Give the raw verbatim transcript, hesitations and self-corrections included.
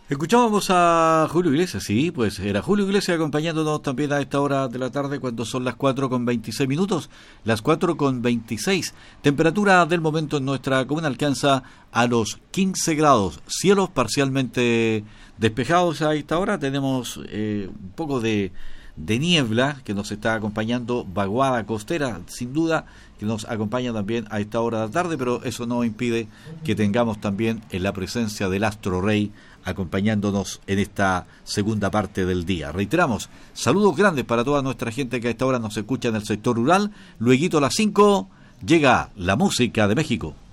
Escuchábamos a Julio Iglesias, sí, pues era Julio Iglesias acompañándonos también a esta hora de la tarde cuando son las cuatro con veintiséis minutos, las cuatro con veintiséis. Temperatura del momento en nuestra comuna alcanza a los quince grados, cielos parcialmente despejados a esta hora, tenemos eh, un poco de, de niebla que nos está acompañando, vaguada costera, sin duda, que nos acompaña también a esta hora de la tarde, pero eso no impide que tengamos también en la presencia del Astro Rey acompañándonos en esta segunda parte del día. Reiteramos, saludos grandes para toda nuestra gente que a esta hora nos escucha en el sector rural. Lueguito a las cinco llega la música de México.